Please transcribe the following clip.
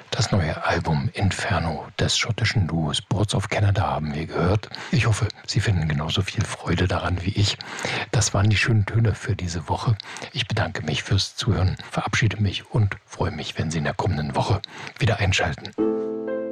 Das neue Album Inferno des schottischen Duos Boards of Canada haben wir gehört. Ich hoffe, Sie finden genauso viel Freude daran wie ich. Das waren die schönen Töne für diese Woche. Ich bedanke mich fürs Zuhören, verabschiede mich und freue mich, wenn Sie in der kommenden Woche wieder einschalten.